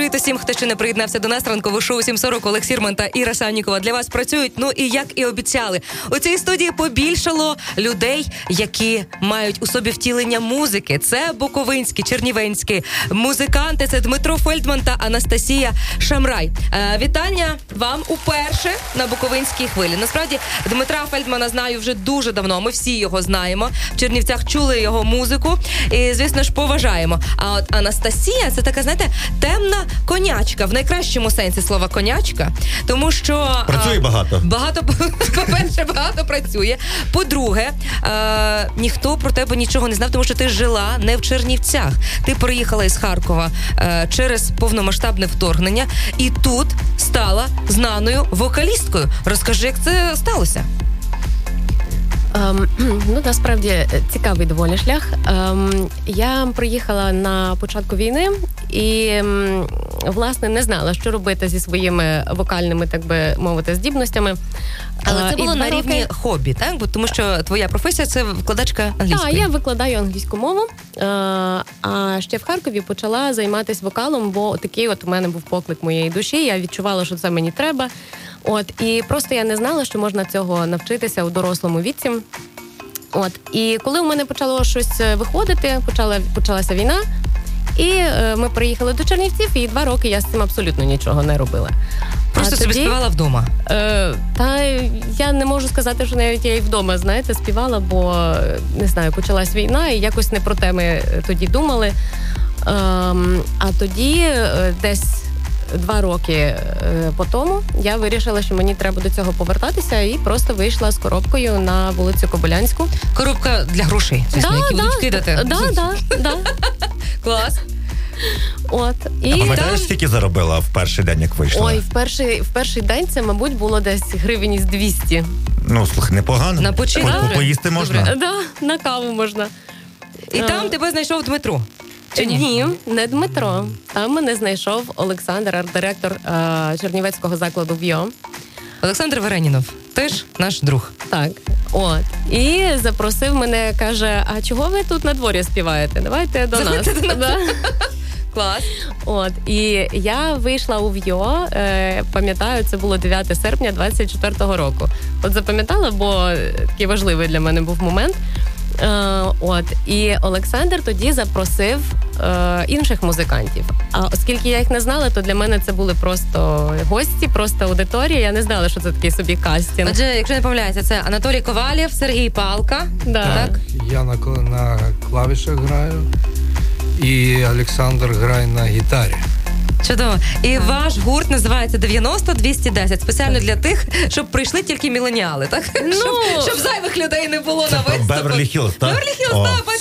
Привіт усім, хто ще не приєднався до нас. Ранкове шоу 7:40. Олег Сірман та Іра Саннікова для вас працюють. Ну і як і обіцяли, у цій студії побільшало людей, які мають у собі втілення музики. Це буковинські, чернівенські музиканти. Це Дмитро Фельдман та Анастасія Шамрай. Вітання вам уперше на буковинській хвилі. Насправді, Дмитра Фельдмана знаю вже дуже давно. Ми всі його знаємо. В Чернівцях чули його музику і, звісно ж, поважаємо. А от Анастасія – це така, знаєте, темна конячка, в найкращому сенсі слова конячка, тому що... Працює багато. По-перше, багато працює. По-друге, ніхто про тебе нічого не знав, тому що ти жила не в Чернівцях. Ти переїхала із Харкова через повномасштабне вторгнення і тут стала знаною вокалісткою. Розкажи, як це сталося? Насправді, цікавий доволі шлях. Я приїхала на початку війни і, власне, не знала, що робити зі своїми вокальними, так би мовити, здібностями. Але це було на рівні хобі, так? Бо тому що твоя професія – це викладачка англійської. Так, я викладаю англійську мову, а ще в Харкові почала займатися вокалом, бо такий от у мене був поклик моєї душі, я відчувала, що це мені треба. І просто я не знала, що можна цього навчитися у дорослому віці. І коли у мене почало щось виходити, почалася війна, і ми приїхали до Чернівців, і 2 роки я з цим абсолютно нічого не робила. Просто собі співала вдома? Та я не можу сказати, що навіть я і вдома, знаєте, співала, бо, не знаю, почалась війна, і якось не про те ми тоді думали. А тоді десь 2 роки по тому я вирішила, що мені треба до цього повертатися, і просто вийшла з коробкою на вулицю Кобилянську. Коробка для грошей, звісно, які будуть кидати. Да. Клас. А пам'ятаєш, скільки заробила в перший день, як вийшла? Ой, в перший день це, мабуть, було десь гривень із 200. Ну, слухай, непогано. На початку. Поїсти можна? Да, на каву можна. І там тебе знайшов Дмитро? Чи ні? Ні, не Дмитро. Там мене знайшов Олександр, арт-директор чернівецького закладу ВІО. Олександр Веренінов, теж наш друг. Так, І запросив мене, каже, а чого ви тут на дворі співаєте? Давайте до нас. Клас. І я вийшла у ВІО, пам'ятаю, це було 9 серпня 24-го року. Запам'ятала, бо такий важливий для мене був момент. І Олександр тоді запросив інших музикантів. А оскільки я їх не знала, то для мене це були просто гості, просто аудиторія. Я не знала, що це такий собі кастинг. Отже, якщо не помиляюся, це Анатолій Ковалєв, Сергій Палка. Так. Я на клавішах граю, і Олександр грає на гітарі. Чудово. І ваш гурт називається 90-210. Спеціально для тих, щоб прийшли тільки міленіали, так? Щоб зайвих людей не було на виступах. Беверлі Хілз, так? Беверлі Хілз, так.